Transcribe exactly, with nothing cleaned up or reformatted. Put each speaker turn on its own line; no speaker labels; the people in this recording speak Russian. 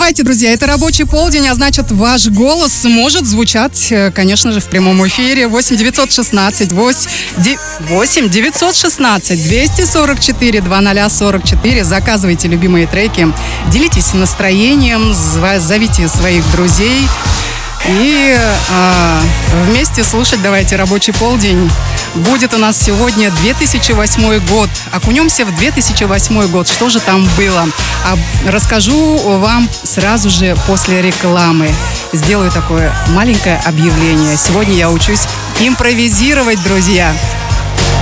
Давайте, друзья, это рабочий полдень, а значит, ваш голос может звучать, конечно же, в прямом эфире. восемь девятьсот шестнадцать восемь девятьсот шестнадцать двести сорок четыре двадцать сорок четыре. Заказывайте любимые треки, делитесь настроением, зовите своих друзей. И а, вместе слушать давайте рабочий полдень. Будет у нас сегодня две тысячи восьмой год. Окунемся в две тысячи восьмой год. Что же там было? А, расскажу вам сразу же после рекламы. Сделаю такое маленькое объявление. Сегодня я учусь импровизировать, друзья.